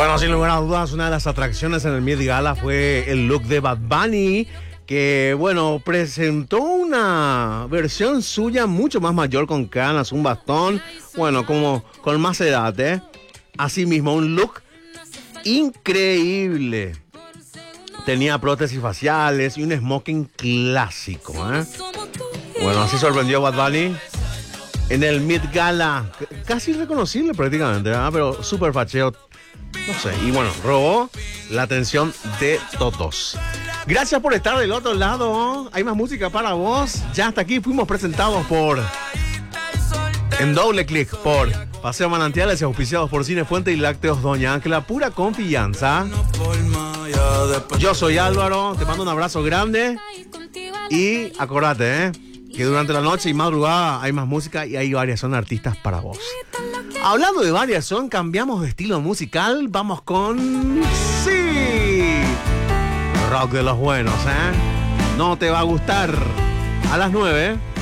Bueno, sin lugar a dudas, una de las atracciones en el Met Gala fue el look de Bad Bunny, que, bueno, presentó una versión suya mucho más mayor, con canas, un bastón, bueno, como con más edad, ¿eh? Asimismo, un look increíble. Tenía prótesis faciales y un smoking clásico, ¿eh? Bueno, así sorprendió Bad Bunny en el Met Gala. Casi irreconocible prácticamente, ¿verdad? Pero súper facheo. No sé, y bueno, robó la atención de todos. Gracias por estar del otro lado. Hay más música para vos. Ya hasta aquí fuimos presentados en doble clic por Paseo Manantiales, auspiciados por Cine Fuente y Lácteos Doña Ángela. Pura confianza. Yo soy Álvaro, te mando un abrazo grande. Y acordate, que durante la noche y madrugada hay más música y hay variación de artistas para vos. Hablando de variación, cambiamos de estilo musical. Vamos con... ¡Sí! Rock de los buenos, ¿eh? No te va a gustar. A las 9...